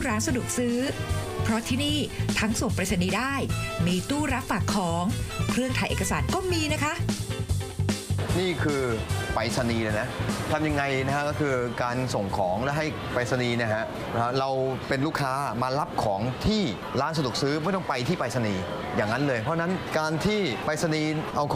ร้านสะดวกซื้อเพราะที่นี่ทั้งส่งไปรษณีย์ได้มีตู้รับฝากของเครื่องถ่ายเอกสารก็มีนะคะนี่คือไปรษณีย์เลยนะทำยังไงนะฮะก็คือการส่งของและให้ไปรษณีย์นะฮะเราเป็นลูกค้ามารับของที่ร้านสะดวกซื้อไม่ต้องไปที่ไปรษณีย์อย่างนั้นเลยเพราะนั้นการที่ไปรษณีย์เอา